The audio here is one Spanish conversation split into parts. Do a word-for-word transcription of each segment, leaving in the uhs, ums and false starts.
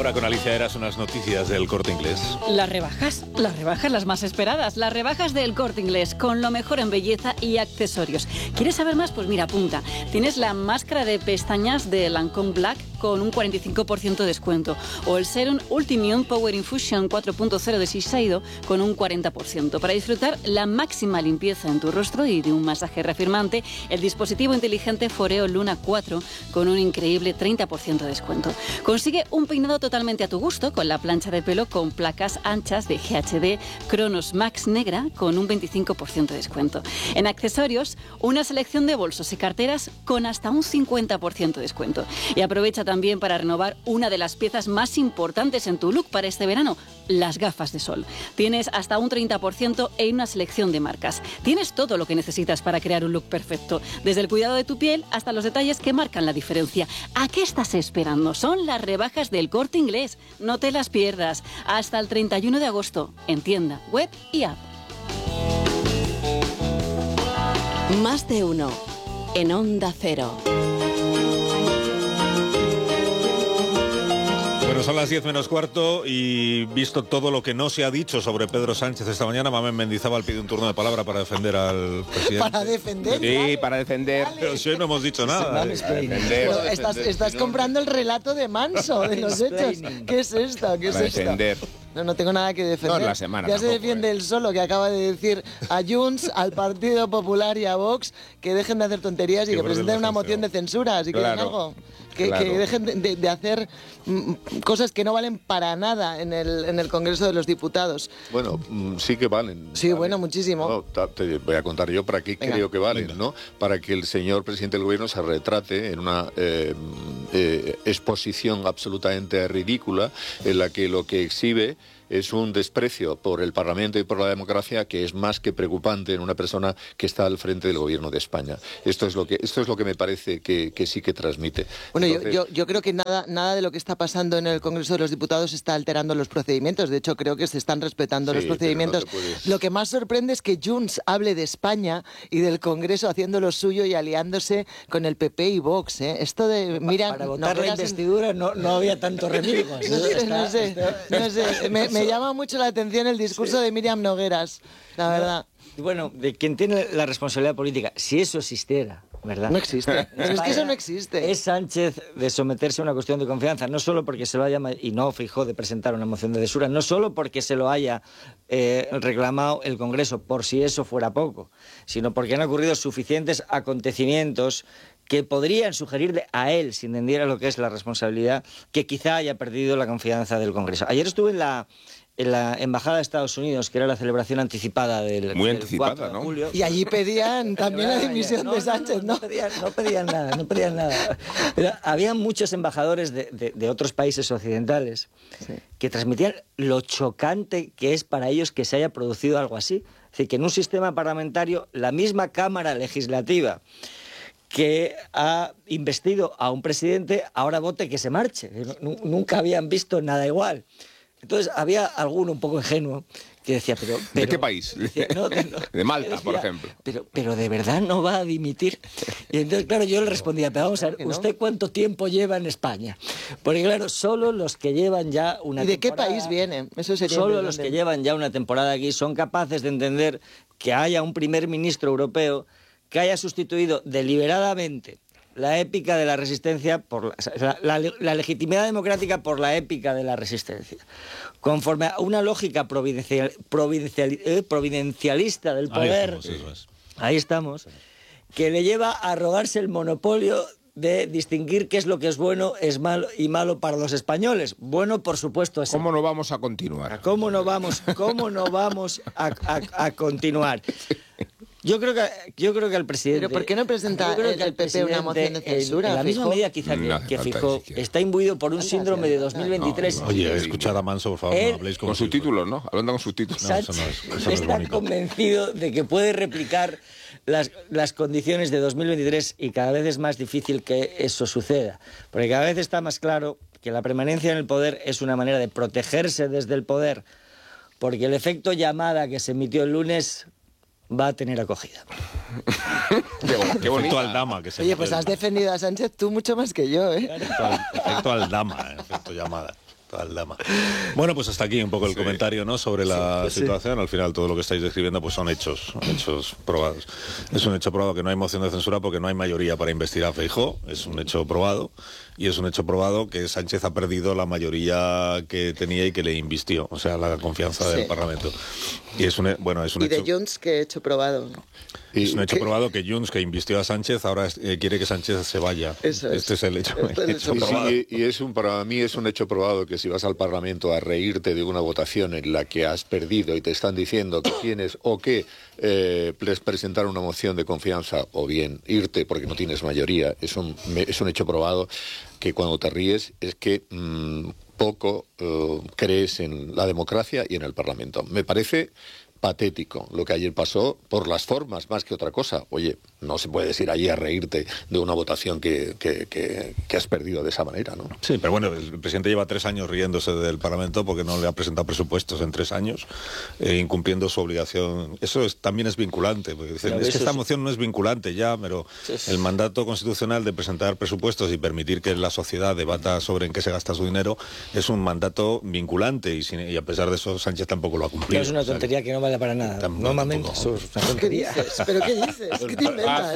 Ahora con Alicia Eras unas noticias del Corte Inglés. Las rebajas, las rebajas las más esperadas, las rebajas del Corte Inglés, con lo mejor en belleza y accesorios. ¿Quieres saber más? Pues mira, apunta. Tienes la máscara de pestañas de Lancôme Black con un cuarenta y cinco por ciento de descuento, o el Serum Ultimate Power Infusion cuatro punto cero de Shiseido con un cuarenta por ciento. Para disfrutar la máxima limpieza en tu rostro y de un masaje reafirmante, el dispositivo inteligente Foreo Luna cuatro con un increíble treinta por ciento de descuento. Consigue un peinado totalmente a tu gusto con la plancha de pelo con placas anchas de G H D Kronos Max negra con un veinticinco por ciento de descuento. En accesorios, una selección de bolsos y carteras con hasta un cincuenta por ciento de descuento. Y aprovecha también para renovar una de las piezas más importantes en tu look para este verano, las gafas de sol. Tienes hasta un treinta por ciento en una selección de marcas. Tienes todo lo que necesitas para crear un look perfecto, desde el cuidado de tu piel hasta los detalles que marcan la diferencia. ¿A qué estás esperando? Son las rebajas del Corte Inglés. No te las pierdas. Hasta el treinta y uno de agosto, en tienda, web y app. Más de uno en Onda Cero. Bueno, son las diez menos cuarto y visto todo lo que no se ha dicho sobre Pedro Sánchez esta mañana, Mamen Mendizábal pide un turno de palabra para defender al presidente. ¿Para defender? Sí, vale, para defender. vale. Pero si hoy no hemos dicho nada. Sí, ¿eh? defender. Pero estás, estás comprando el relato de Manso de los hechos. ¿Qué es esto? ¿Qué es Para esto? defender. No, no tengo nada que defender. No, la semana ya se tampoco, defiende eh. él solo, que acaba de decir a Junts, al Partido Popular y a Vox que dejen de hacer tonterías y Que que vuelven presenten la una gente, moción ¿no? de censura, si quieren Claro, algo. Que, claro. que dejen de, de- de hacer mm, cosas que no valen para nada en el, en el Congreso de los Diputados. Bueno, mm, sí que valen. Sí, Valen. bueno, muchísimo. No, ta- te voy a contar yo para qué Venga. creo que valen, Venga. ¿no? Para que el señor presidente del gobierno se retrate en una eh, eh, exposición absolutamente ridícula en la que lo que exhibe es un desprecio por el Parlamento y por la democracia que es más que preocupante en una persona que está al frente del gobierno de España. Esto es lo que, esto es lo que me parece que, que sí que transmite. Bueno, yo, Entonces, yo, yo creo que nada, nada de lo que está pasando en el Congreso de los Diputados está alterando los procedimientos. De hecho, creo que se están respetando Sí, los pero no procedimientos. te puedes- Lo que más sorprende es que Junts hable de España y del Congreso haciendo lo suyo y aliándose con el P P y Vox. ¿eh? Esto de Miriam Para votar la Nogueras en- investidura no, no había tanto remilgos. No sé, no sé, no sé. Me, me llama mucho la atención el discurso de Miriam Nogueras, la verdad. Bueno, de quien tiene la responsabilidad política, si eso existiera, ¿verdad? No existe. Pero es que eso no existe. Es Sánchez de someterse a una cuestión de confianza, no solo porque se lo haya, y no Feijóo de presentar una moción de censura, no solo porque se lo haya eh, reclamado el Congreso, por si eso fuera poco, sino porque han ocurrido suficientes acontecimientos que podrían sugerirle a él, si entendiera lo que es la responsabilidad, que quizá haya perdido la confianza del Congreso. Ayer estuve en la... en la Embajada de Estados Unidos, que era la celebración anticipada del, Muy del anticipada, cuatro de ¿no? julio. Y allí pedían también la dimisión de Sánchez, ¿no? No pedían, no pedían nada, no pedían nada. Pero había muchos embajadores de, de- de otros países occidentales que transmitían lo chocante que es para ellos que se haya producido algo así. Es decir, que en un sistema parlamentario la misma Cámara Legislativa que ha investido a un presidente ahora vote que se marche. Nu- Nunca habían visto nada igual. Entonces había alguno un poco ingenuo que decía, pero... pero ¿De qué país? decía, no, de, no. De Malta, Decía, por ejemplo. Pero, pero de verdad no va a dimitir. Y entonces, claro, yo le respondía, pero vamos a ver, ¿usted cuánto tiempo lleva en España? Porque claro, solo los que llevan ya una ¿Y de qué temporada- país viene? Eso sería Solo interesante. los que llevan ya una temporada aquí son capaces de entender que haya un primer ministro europeo que haya sustituido deliberadamente la épica de la resistencia por la, o sea, la, la legitimidad democrática por la épica de la resistencia, conforme a una lógica providencial, providencial, eh, providencialista del Ahí poder. estamos, eso es. Ahí estamos, que le lleva a robarse el monopolio de distinguir qué es lo que es bueno es malo y malo para los españoles. Bueno, por supuesto, es ¿Cómo no vamos a continuar? ¿Cómo no vamos, cómo no vamos a, a- a continuar? Yo creo que yo creo que el presidente. Pero ¿por qué no presenta yo creo el que P P una moción de presidente, censura, En la misma Feijóo? medida quizá que, No hace que falta Feijóo ni siquiera. está imbuido por un síndrome de dos mil veintitrés. No, Oye, escuchad a Manso, por favor, Él- no habléis como Con si- subtítulos, ¿no? Hablando con subtítulos. No, eso no es- eso no es está bonito. convencido de que puede replicar las, las condiciones de dos mil veintitrés y cada vez es más difícil que eso suceda. Porque cada vez está más claro que la permanencia en el poder es una manera de protegerse desde el poder, porque el efecto llamada que se emitió el lunes va a tener acogida. Qué, bo- qué bonito. Efecto Aldama, que se Oye, pues has defendido a Sánchez tú mucho más que yo, ¿eh? Efecto, al- efecto Aldama, eh, efecto llamada. Aldama. Bueno, pues hasta aquí un poco el sí. comentario, ¿no?, sobre la sí, situación. Sí. Al final todo lo que estáis describiendo pues son hechos, hechos probados. Es un hecho probado que no hay moción de censura porque no hay mayoría para investigar a Feijóo. Es un hecho probado. Y es un hecho probado que Sánchez ha perdido la mayoría que tenía y que le invistió, o sea, la confianza sí. del Parlamento. Y es un, bueno, es un y hecho... de Junts, que hecho probado. Y es un hecho ¿Qué? probado que Junts, que invistió a Sánchez, ahora eh, quiere que Sánchez se vaya. Eso es. Este es el hecho, este el el hecho hecho probado. Y, y es un, para mí es un hecho probado que si vas al Parlamento a reírte de una votación en la que has perdido y te están diciendo que tienes o que eh, presentar una moción de confianza o bien irte porque no tienes mayoría, es un, es un hecho probado que cuando te ríes es que mmm, poco uh, crees en la democracia y en el Parlamento. Me parece patético lo que ayer pasó por las formas más que otra cosa. Oye, no se puede ir allí a reírte de una votación que, que, que, que has perdido de esa manera, ¿no? Sí, pero bueno, el presidente lleva tres años riéndose del Parlamento porque no le ha presentado presupuestos en tres años, eh, incumpliendo su obligación. Eso es, también es vinculante, porque dicen, es que esta moción no es vinculante ya, pero el mandato constitucional de presentar presupuestos y permitir que la sociedad debata sobre en qué se gasta su dinero es un mandato vinculante y, sin, y a pesar de eso Sánchez tampoco lo ha cumplido. Es una tontería, o sea, que no vale para nada. Tampoco, Normalmente tampoco. Eso es una tontería. ¿Qué dices? ¿Pero qué dices? ¿Qué te inventas?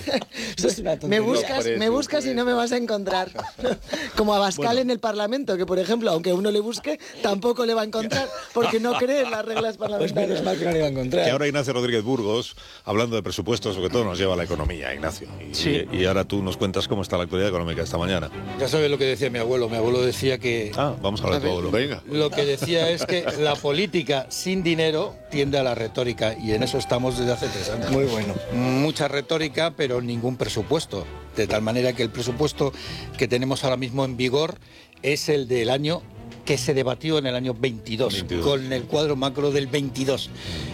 Eso es una tontería. Me buscas, me buscas y no me vas a encontrar. Como a Abascal bueno. en el Parlamento, que por ejemplo, aunque uno le busque, tampoco le va a encontrar, porque no cree en las reglas parlamentarias. Pues que no le va a encontrar. Que ahora Ignacio Rodríguez Burgos, hablando de presupuestos, sobre todo nos lleva a la economía, Ignacio. Y, sí. y, y ahora tú nos cuentas cómo está la actualidad económica esta mañana. Ya sabes lo que decía mi abuelo. Mi abuelo decía que... Ah, vamos a hablar de tu abuelo. Venga. Lo que decía es que la política sin dinero tiende a la retórica y en eso estamos desde hace tres años. Muy bueno. Mucha retórica, pero ningún presupuesto. De tal manera que el presupuesto que tenemos ahora mismo en vigor es el del año que se debatió en el año veintidós, veintidós, con el cuadro macro del veintidós.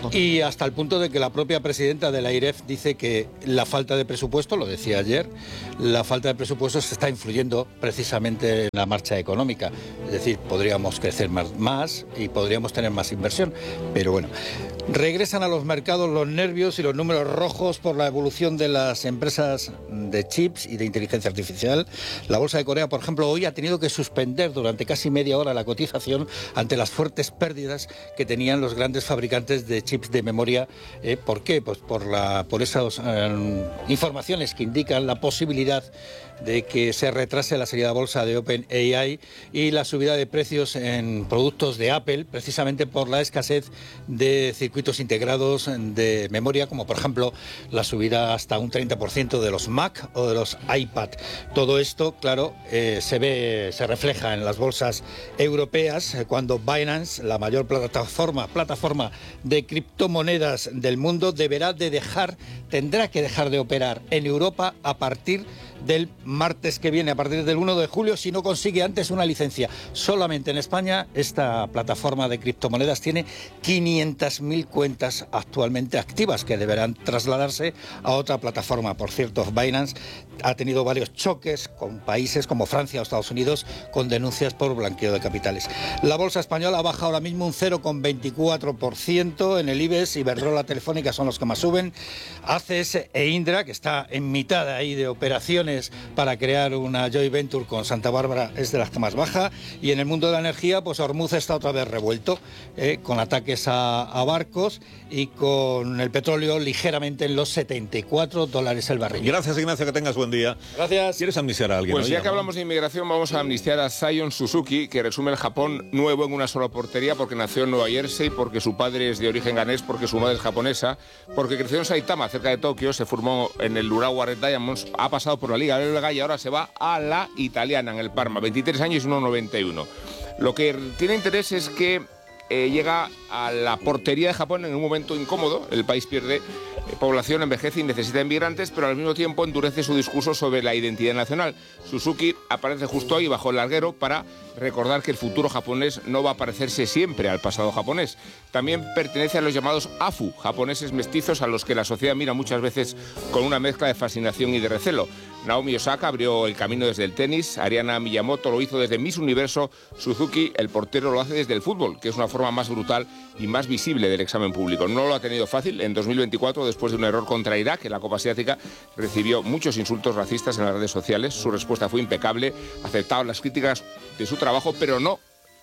Y hasta el punto de que la propia presidenta de la AIREF dice que la falta de presupuesto, lo decía ayer, la falta de presupuesto se está influyendo precisamente en la marcha económica. Es decir, podríamos crecer más, más y podríamos tener más inversión. Pero bueno, regresan a los mercados los nervios y los números rojos por la evolución de las empresas de chips y de inteligencia artificial. La Bolsa de Corea, por ejemplo, hoy ha tenido que suspender durante casi media hora la cotización ante las fuertes pérdidas que tenían los grandes fabricantes de chips de memoria. Eh, ¿Por qué? Pues por, la, por esas eh, informaciones que indican la posibilidad de que se retrase la salida a bolsa de OpenAI y la subida de precios en productos de Apple, precisamente por la escasez de circuitos integrados de memoria, como por ejemplo la subida hasta un treinta por ciento de los Mac o de los iPad. Todo esto, claro, eh, se ve, se refleja en las bolsas europeas cuando Binance, la mayor plataforma, plataforma de criptomonedas del mundo, deberá de dejar, tendrá que dejar de operar en Europa a partir del martes que viene, a partir del uno de julio, si no consigue antes una licencia. Solamente en España esta plataforma de criptomonedas tiene quinientas mil cuentas actualmente activas que deberán trasladarse a otra plataforma. Por cierto, Binance ha tenido varios choques con países como Francia o Estados Unidos con denuncias por blanqueo de capitales. La bolsa española baja ahora mismo un cero coma veinticuatro por ciento. En el IBEX, Iberdrola, Telefónica son los que más suben. A C S e Indra, que está en mitad ahí de operaciones para crear una joint venture con Santa Bárbara, es de las que más baja. Y en el mundo de la energía, pues Hormuz está otra vez revuelto, eh, con ataques a, a barcos y con el petróleo ligeramente en los setenta y cuatro dólares el barril. Gracias, Ignacio, que tengas buen día. Gracias. ¿Quieres amnistiar a alguien? Pues hoy, ya no? que hablamos de inmigración, vamos a amnistiar a Zion Suzuki, que resume el Japón nuevo en una sola portería, porque nació en Nueva Jersey, porque su padre es de origen ganés, porque su madre es japonesa, porque creció en Saitama, cerca de Tokio, se formó en el Urawa Red Diamonds, ha pasado por la Liga belga y ahora se va a la italiana, en el Parma, veintitrés años y uno noventa y uno. Lo que tiene interés es que eh, llega a la portería de Japón en un momento incómodo. El país pierde eh, población, envejece y necesita inmigrantes, pero al mismo tiempo endurece su discurso sobre la identidad nacional. Suzuki aparece justo ahí bajo el larguero para recordar que el futuro japonés no va a parecerse siempre al pasado japonés. También pertenece a los llamados Afu, japoneses mestizos a los que la sociedad mira muchas veces con una mezcla de fascinación y de recelo. Naomi Osaka abrió el camino desde el tenis, Ariana Miyamoto lo hizo desde Miss Universo, Suzuki, el portero, lo hace desde el fútbol, que es una forma más brutal y más visible del examen público. No lo ha tenido fácil. En dos mil veinticuatro, después de un error contra Irak en la Copa Asiática, recibió muchos insultos racistas en las redes sociales. Su respuesta fue impecable, aceptaba las críticas de su trabajo, pero no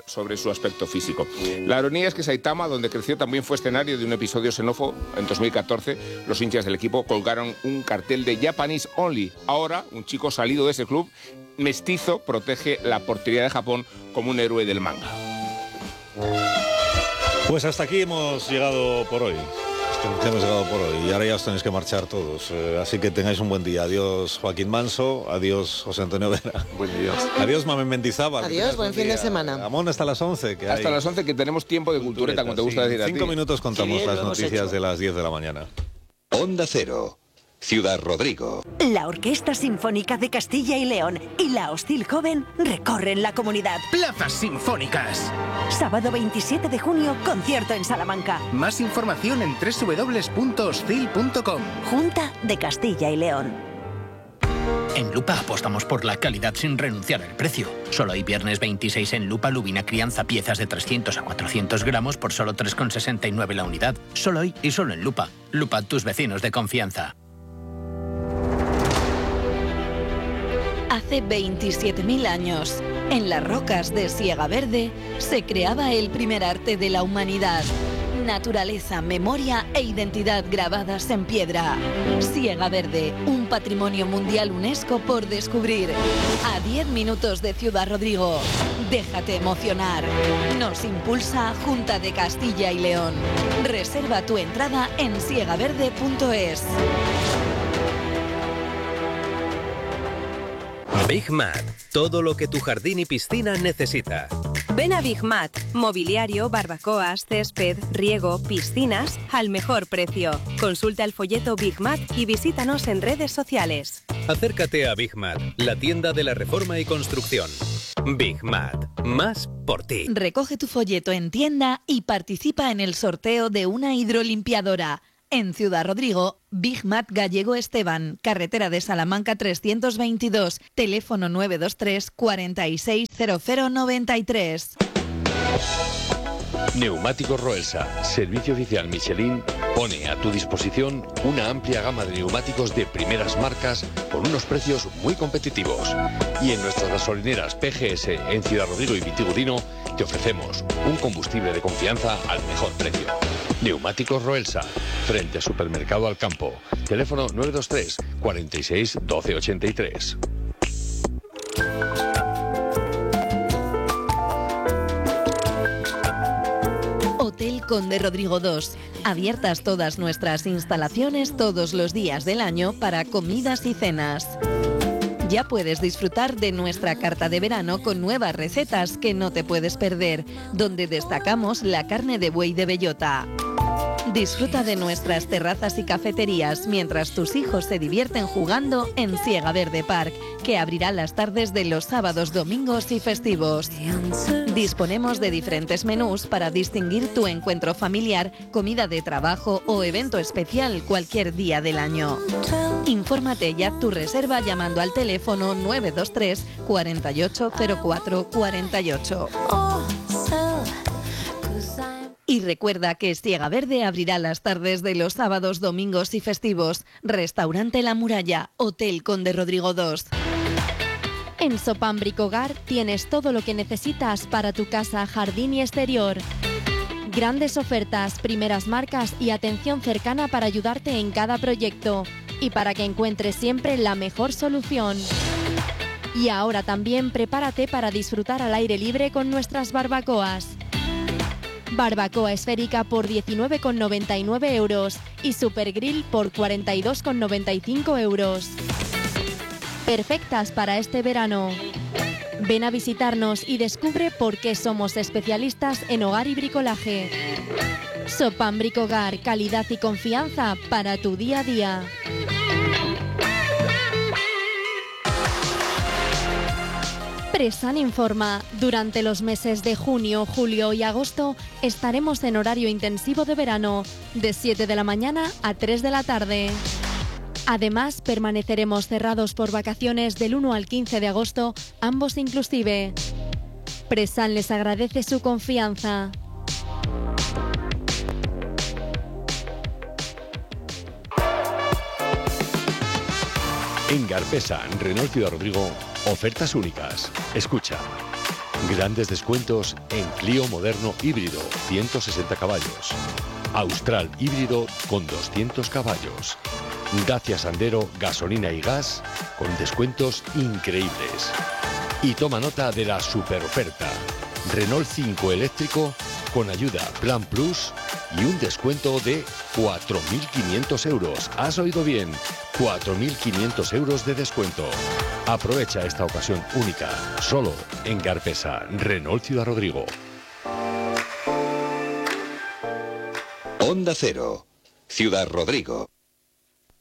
sobre su aspecto físico. La ironía es que Saitama, donde creció, también fue escenario de un episodio xenófobo. En dos mil catorce, los hinchas del equipo colgaron un cartel de Japanese Only. Ahora, un chico salido de ese club, mestizo, protege la portería de Japón como un héroe del manga. Pues hasta aquí hemos llegado por hoy. Hemos llegado por hoy y ahora ya os tenéis que marchar todos. Eh, así que tengáis un buen día. Adiós Joaquín Manso, adiós José Antonio Vera. Buen día. Adiós Mamen Mendizábal. Adiós, buen fin de semana. Amón, hasta las once. Que hasta hay... las once, que tenemos tiempo de cultureta, como te gusta sí. decir a ti. Cinco minutos contamos sí, las noticias de las diez de la mañana. Onda Cero, Ciudad Rodrigo. La Orquesta Sinfónica de Castilla y León y la Hostil Joven recorren la comunidad. Plazas Sinfónicas. Sábado veintisiete de junio, concierto en Salamanca. Más información en doble u doble u doble u punto hostil punto com. Junta de Castilla y León. En Lupa apostamos por la calidad sin renunciar al precio. Solo hoy viernes veintiséis en Lupa, lubina crianza, piezas de trescientos a cuatrocientos gramos por solo tres con sesenta y nueve la unidad. Solo hoy y solo en Lupa. Lupa, tus vecinos de confianza. Hace veintisiete mil años, en las rocas de Siega Verde, se creaba el primer arte de la humanidad. Naturaleza, memoria e identidad grabadas en piedra. Siega Verde, un patrimonio mundial UNESCO por descubrir. A diez minutos de Ciudad Rodrigo. Déjate emocionar. Nos impulsa Junta de Castilla y León. Reserva tu entrada en siega verde punto es. Big Mat, todo lo que tu jardín y piscina necesita. Ven a Big Mat, mobiliario, barbacoas, césped, riego, piscinas, al mejor precio. Consulta el folleto Big Mat y visítanos en redes sociales. Acércate a Big Mat, la tienda de la reforma y construcción. Big Mat, más por ti. Recoge tu folleto en tienda y participa en el sorteo de una hidrolimpiadora. En Ciudad Rodrigo, Big Mat Gallego Esteban, carretera de Salamanca trescientos veintidós, teléfono nueve dos tres, cuarenta y seis, cero cero noventa y tres. Neumáticos Roelsa, servicio oficial Michelin, pone a tu disposición una amplia gama de neumáticos de primeras marcas con unos precios muy competitivos. Y en nuestras gasolineras P G S en Ciudad Rodrigo y Vitigudino te ofrecemos un combustible de confianza al mejor precio. Neumáticos Roelsa, frente a Supermercado Alcampo. Teléfono nueve dos tres, cuarenta y seis, doce ochenta y tres. Hotel Conde Rodrigo dos. Abiertas todas nuestras instalaciones todos los días del año para comidas y cenas. Ya puedes disfrutar de nuestra carta de verano con nuevas recetas que no te puedes perder, donde destacamos la carne de buey de bellota. Disfruta de nuestras terrazas y cafeterías mientras tus hijos se divierten jugando en Siega Verde Park, que abrirá las tardes de los sábados, domingos y festivos. Disponemos de diferentes menús para distinguir tu encuentro familiar, comida de trabajo o evento especial cualquier día del año. Infórmate y haz tu reserva llamando al teléfono nueve dos tres, cuarenta y ocho, cero cuatro cuarenta y ocho. Y recuerda que Siega Verde abrirá las tardes de los sábados, domingos y festivos. Restaurante La Muralla, Hotel Conde Rodrigo dos. En Sopam Bricogar tienes todo lo que necesitas para tu casa, jardín y exterior. Grandes ofertas, primeras marcas y atención cercana para ayudarte en cada proyecto y para que encuentres siempre la mejor solución. Y ahora también prepárate para disfrutar al aire libre con nuestras barbacoas. Barbacoa esférica por diecinueve con noventa y nueve euros y Super Grill por cuarenta y dos con noventa y cinco euros. Perfectas para este verano. Ven a visitarnos y descubre por qué somos especialistas en hogar y bricolaje. Sopam Bricogar, calidad y confianza para tu día a día. Presan informa, durante los meses de junio, julio y agosto estaremos en horario intensivo de verano, de siete de la mañana a tres de la tarde. Además, permaneceremos cerrados por vacaciones del uno al quince de agosto, ambos inclusive. Presan les agradece su confianza. En Garpesa, Renault Ciudad Rodrigo, ofertas únicas. Escucha. Grandes descuentos en Clio moderno híbrido, ciento sesenta caballos. Austral híbrido con doscientos caballos. Dacia Sandero gasolina y gas con descuentos increíbles. Y toma nota de la super oferta. Renault cinco eléctrico con ayuda Plan Plus y un descuento de cuatro mil quinientos euros. ¿Has oído bien? cuatro mil quinientos euros de descuento. Aprovecha esta ocasión única, solo en Garpesa, Renault Ciudad Rodrigo. Onda Cero, Ciudad Rodrigo.